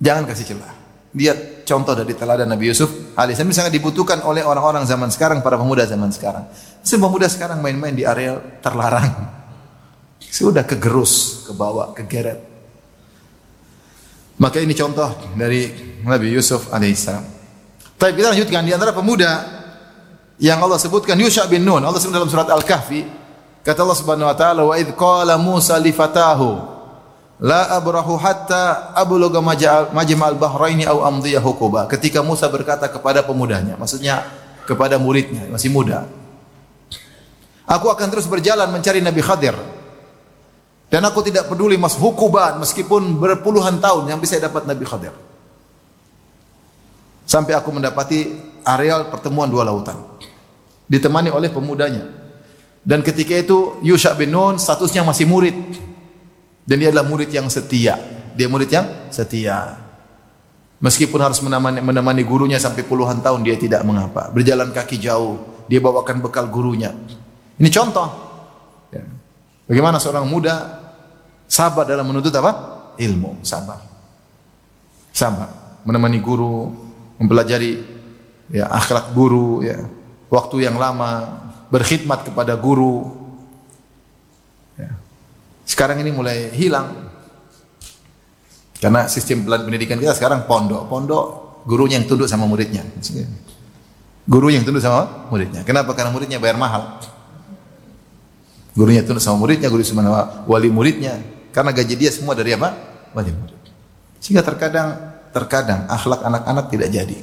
Jangan kasih celah. Lihat contoh dari teladan Nabi Yusuf alaihissalam, sangat dibutuhkan oleh orang-orang zaman sekarang, para pemuda zaman sekarang. Semua pemuda sekarang main-main di area terlarang. Sudah kegerus, kebawa, kegeret. Maka ini contoh dari Nabi Yusuf alaihissalam. Tapi kita lanjutkan, di antara pemuda yang Allah sebutkan Yusha bin Nun. Allah sebut dalam surat Al-Kahfi, kata Allah Subhanahu wa taala, "Wa idz qala Musa li fatahu la abrahu hatta ablugha majma'al bahraini aw amdiya huquba." Ketika Musa berkata kepada pemudanya, maksudnya kepada muridnya, masih muda, "Aku akan terus berjalan mencari Nabi Khadir. Dan aku tidak peduli hukuban, meskipun berpuluhan tahun yang bisa dapat Nabi Khadir. Sampai aku mendapati areal pertemuan dua lautan." Ditemani oleh pemudanya. Dan ketika itu Yusha bin Nun statusnya masih murid. Dan dia adalah murid yang setia. Dia murid yang setia. Meskipun harus menemani gurunya sampai puluhan tahun, dia tidak mengapa. Berjalan kaki jauh, dia bawakan bekal gurunya. Ini contoh. Bagaimana seorang muda sabar dalam menuntut apa? Ilmu, sabar. Sabar, menemani guru, mempelajari akhlak guru, waktu yang lama, berkhidmat kepada guru. Sekarang ini mulai hilang. Karena sistem pendidikan kita sekarang pondok gurunya yang tunduk sama muridnya. Guru yang tunduk sama muridnya. Kenapa? Karena muridnya bayar mahal. Gurunya tunduk sama muridnya, guru sama wali muridnya. Karena gaji dia semua dari apa? Wali murid. Sehingga terkadang akhlak anak-anak tidak jadi.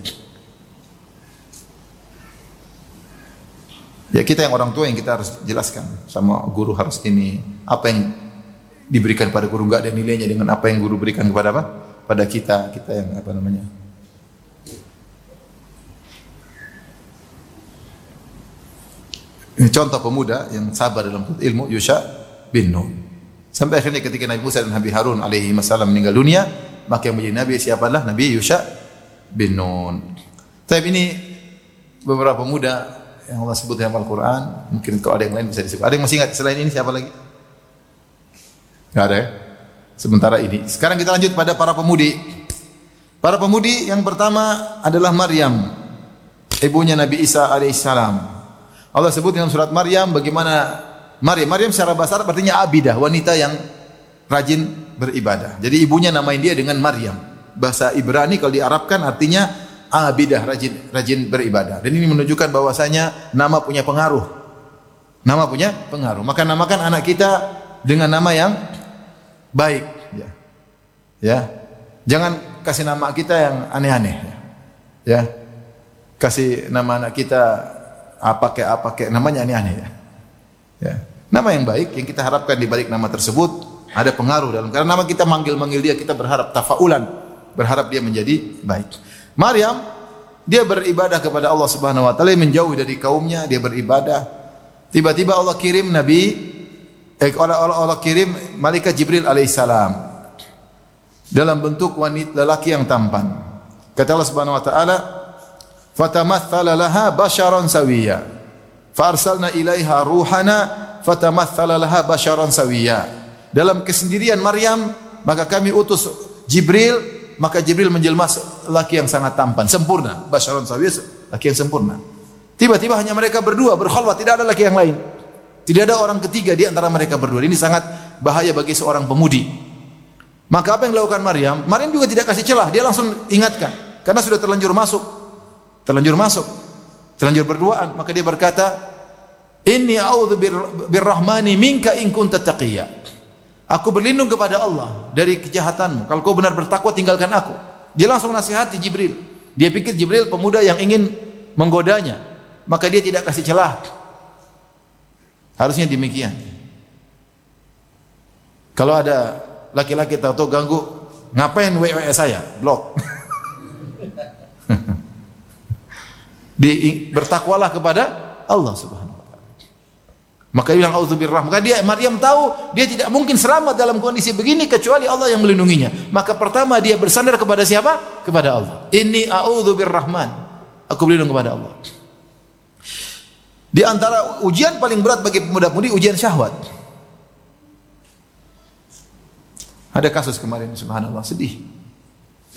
Ya kita yang orang tua yang kita harus jelaskan sama guru harus ini, apa yang diberikan pada guru enggak ada nilainya dengan apa yang guru berikan kepada apa? Pada kita yang apa namanya? Ini contoh pemuda yang sabar dalam ilmu, Yusha bin Nun. Sampai akhirnya ketika Nabi Musa dan Nabi Harun alaihi wasallam meninggal dunia, maka yang menjadi nabi siapalah? Nabi Yusha bin Nun. Tapi ini beberapa pemuda yang Allah sebut dalam Al-Quran. Mungkin kalau ada yang lain bisa disebut. Ada yang masih ingat selain ini siapa lagi? Tidak ada ya? Sementara ini. Sekarang kita lanjut pada para pemudi. Para pemudi yang pertama adalah Maryam, ibunya Nabi Isa alaihissalam. Allah sebut dalam surat Maryam bagaimana Maryam secara bahasa Arab artinya abidah, wanita yang rajin beribadah. Jadi ibunya namain dia dengan Maryam. Bahasa Ibrani kalau diarabkan artinya abidah, rajin beribadah. Dan ini menunjukkan bahwasanya nama punya pengaruh. Nama punya pengaruh. Maka namakan anak kita dengan nama yang baik. Ya. Jangan kasih nama kita yang aneh-aneh. Ya. Kasih nama anak kita apa kayak namanya aneh-aneh. Ya. Nama yang baik yang kita harapkan di balik nama tersebut ada pengaruh dalam. Karena nama kita manggil dia, kita berharap tafaulan, berharap dia menjadi baik. Maryam, dia beribadah kepada Allah Subhanahu wa taala, menjauh dari kaumnya, dia beribadah. Tiba-tiba Allah kirim Allah kirim malaikat Jibril alaihissalam dalam bentuk wanita lelaki yang tampan. Kata Allah Subhanahu wa taala, "Fatamatsala laha basharan sawiyya. Farsalna ilaiha ruhana fatamatsala laha basharan sawiyya." Dalam kesendirian Maryam, maka kami utus Jibril, maka Jibril menjelma laki yang sangat tampan, sempurna, basyaron sawiyya, laki yang sempurna. Tiba-tiba hanya mereka berdua berkhalwat, tidak ada laki yang lain. Tidak ada orang ketiga di antara mereka berdua. Ini sangat bahaya bagi seorang pemudi. Maka apa yang dilakukan Maryam? Maryam juga tidak kasih celah, dia langsung ingatkan karena sudah terlanjur masuk. Terlanjur berduaan, maka dia berkata, "Inni a'udzu birrahmani minka in kunta taqiyya." Aku berlindung kepada Allah dari kejahatanmu. Kalau kau benar bertakwa, tinggalkan aku. Dia langsung nasihati Jibril. Dia pikir Jibril pemuda yang ingin menggodanya, maka dia tidak kasih celah. Harusnya demikian. Kalau ada laki-laki tahu ganggu, ngapain WA saya? Blok. Bertakwalah kepada Allah Subhanahu. Maka dia bilang auzubillahi. Maka Maryam tahu dia tidak mungkin selamat dalam kondisi begini kecuali Allah yang melindunginya. Maka pertama dia bersandar kepada siapa? Kepada Allah. Inni a'udzubirrahman. Aku berlindung kepada Allah. Di antara ujian paling berat bagi pemuda-pemudi ujian syahwat. Ada kasus kemarin subhanallah sedih.